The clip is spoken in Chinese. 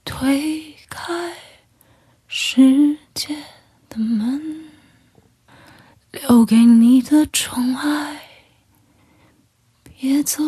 推开世界的门，留给你的宠爱，别走。